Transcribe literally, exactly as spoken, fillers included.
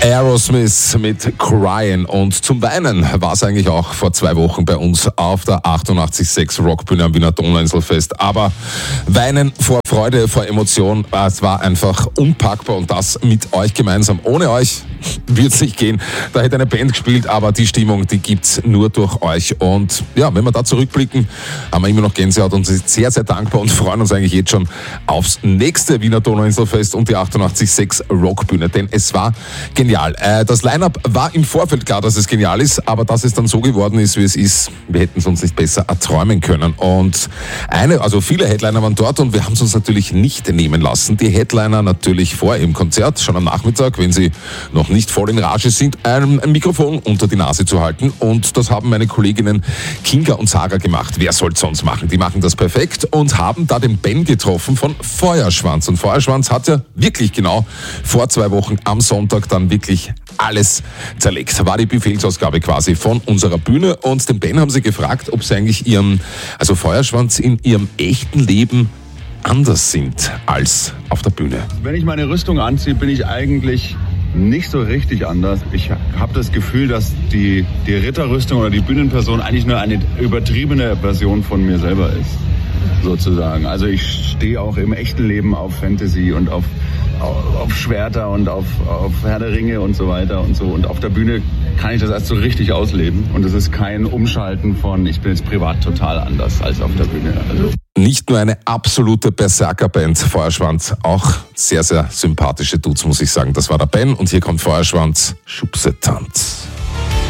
Aerosmith mit Crying, und zum Weinen war es eigentlich auch vor zwei Wochen bei uns auf der achtundachtzig Komma sechs Rockbühne am Wiener Donauinselfest. Aber Weinen vor Freude, vor Emotion, es war einfach unpackbar, und das mit euch gemeinsam. Ohne euch wird es nicht gehen. Da hätte eine Band gespielt, aber die Stimmung, die gibt's nur durch euch. Und ja, wenn wir da zurückblicken, haben wir immer noch Gänsehaut und sind sehr, sehr dankbar und freuen uns eigentlich jetzt schon aufs nächste Wiener Donauinselfest und die achtundachtzig Komma sechs Rockbühne, denn es war genial. Das Line-Up war im Vorfeld klar, dass es genial ist, aber dass es dann so geworden ist, wie es ist, wir hätten es uns nicht besser erträumen können. Und eine, also viele Headliner waren dort, und wir haben es uns natürlich nicht nehmen lassen. Die Headliner natürlich vor ihrem Konzert, schon am Nachmittag, wenn sie noch nicht voll in Rage sind, ein, ein Mikrofon unter die Nase zu halten. Und das haben meine Kolleginnen Kinga und Sarah gemacht. Wer soll es sonst machen? Die machen das perfekt und haben da den Ben getroffen von Feuerschwanz. Und Feuerschwanz hat ja wirklich genau vor zwei Wochen am Sonntag dann wirklich alles zerlegt. War die Befehlsausgabe quasi von unserer Bühne, und den Ben haben sie gefragt, ob sie eigentlich ihrem, also Feuerschwanz in ihrem echten Leben anders sind als auf der Bühne. Wenn ich meine Rüstung anziehe, bin ich eigentlich nicht so richtig anders. Ich habe das Gefühl, dass die, die Ritterrüstung oder die Bühnenperson eigentlich nur eine übertriebene Version von mir selber ist, sozusagen. Also ich stehe auch im echten Leben auf Fantasy und auf, auf, auf Schwerter und auf, auf Herr der Ringe und so weiter und so. Und auf der Bühne kann ich das erst so richtig ausleben. Und es ist kein Umschalten von, ich bin jetzt privat total anders als auf der Bühne. Also nicht nur eine absolute Berserker-Band, Feuerschwanz, auch sehr, sehr sympathische Dudes, muss ich sagen. Das war der Ben, und hier kommt Feuerschwanz, Schubsetanz.